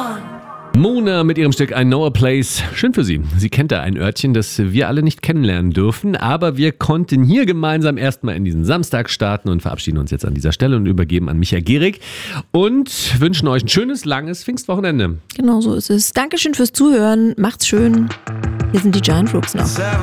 Mona mit ihrem Stück I Know a Place. Schön für sie. Sie kennt da ein Örtchen, das wir alle nicht kennenlernen dürfen. Aber wir konnten hier gemeinsam erstmal in diesen Samstag starten und verabschieden uns jetzt an dieser Stelle und übergeben an Micha Gehrig und wünschen euch ein schönes, langes Pfingstwochenende. Genau so ist es. Dankeschön fürs Zuhören. Macht's schön. Hier sind die Giant Rooks noch.